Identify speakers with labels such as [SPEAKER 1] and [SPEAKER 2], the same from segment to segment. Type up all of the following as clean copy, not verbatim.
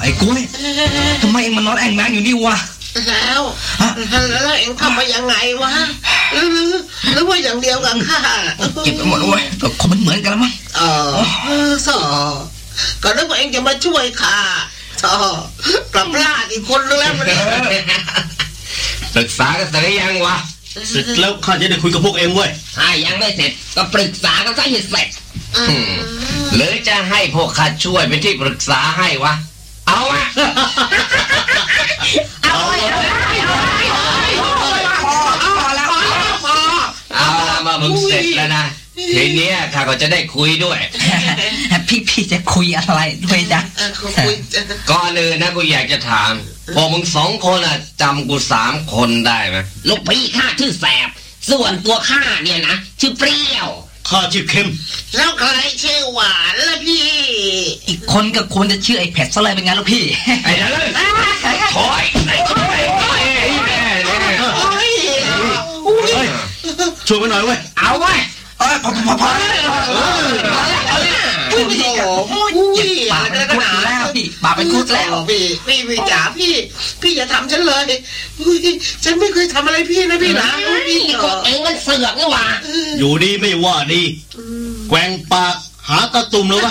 [SPEAKER 1] ไอ้กล้วยทำไมเอ็งมานอนแอ่งแมงอยู่นี่วะ
[SPEAKER 2] แล้วเอ็งทำมายังไงวะหรือว่าอย่างเดียวกับข้า
[SPEAKER 1] เจ็บไปหมดเลยก็คงมันเหมือนกันแล้วมั้ง
[SPEAKER 2] ก็นึกว่าเอ็งจะมาช่วยข้าปรับพลาดอีกคนนึงแล้วมัน
[SPEAKER 3] ปรึกษากันเสร็จหรือยังวะ
[SPEAKER 4] เสร็จแล้วข้าจะได้คุยกับพวกเอ็งเว้ย
[SPEAKER 3] ถ้ายังไม่เสร็จก็ปรึกษากันซะให้เสร็จหรือจะให้พวกข้าช่วยเป็นที่ปรึกษาให้วะเอาวะเอาละมามึงเสร็จแล้วนะทีนี้ข้าก็จะได้คุยด้วย
[SPEAKER 1] พี่จะคุยอะไรด้วยจ๊ะ
[SPEAKER 3] ก่อนอื่นนะกูอยากจะถามพวกมึง2 คนจำกู3 คนได้ไหม
[SPEAKER 5] ลูกพี่ข้าชื่อแสบส่วนตัวข้าเนี่ยนะชื่อเปรี้ยว
[SPEAKER 4] ข้าชื่อเค็ม
[SPEAKER 2] แล้วใครชื่อหวานล่ะพี่
[SPEAKER 1] อีกคนก็ควรจะชื่อไอ้เผ็ดซะเลยเป็นไงลูกพี่
[SPEAKER 3] ไอ้นั่นเลยถอย
[SPEAKER 4] ช่วยกันหน่อยเว้ย
[SPEAKER 3] เอาไว้
[SPEAKER 1] พอบาปเป็นคุดแล้วพี่บาปเป็นคุดแล้ว
[SPEAKER 2] พี่จ๋าพี่อย่าทำฉันเลยฉันไม่เคยทำอะไรพี่นะพี่นะ
[SPEAKER 5] พี่ก็เองมันเสือกนี่หว่า
[SPEAKER 4] อยู่ดีไม่ว่าดีแกว่งปากหาตะตุ่มเลยวะ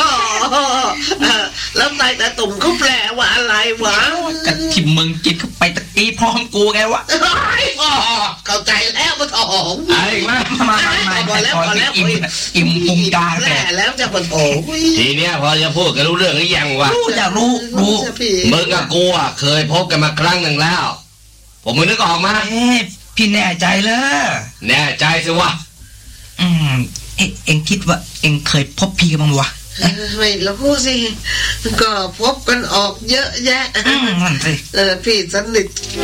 [SPEAKER 2] แล้วนายตะตุ่มเขาแปลว่าอะไรวะ
[SPEAKER 1] กันที่มึงกินเข้าไปตะกี้พร้อมกูไงวะ
[SPEAKER 2] เข้าใจแล้วปะโถ
[SPEAKER 3] ไอ้มา
[SPEAKER 2] พอแล้ว
[SPEAKER 1] อิ่มพุงกา
[SPEAKER 2] แล้วจะปะโถ
[SPEAKER 3] ทีเนี้ยพอจะพูดกันรู้เรื่องหรือยังวะ
[SPEAKER 1] จะรู้
[SPEAKER 3] มึงกับกูเคยพบกันมาครั้งหนึ่งแล้วผมมึงนึกออกมา
[SPEAKER 1] พี่แน่ใจเลย
[SPEAKER 3] แน่ใจสิวะ
[SPEAKER 1] เอ็งคิดว่าเอ็งเคยพบพี่กันบ้างวะ
[SPEAKER 2] ไม่รู้สิก็พบกันออกเยอะแยะ
[SPEAKER 1] นั่นสิ
[SPEAKER 2] พี่สนิท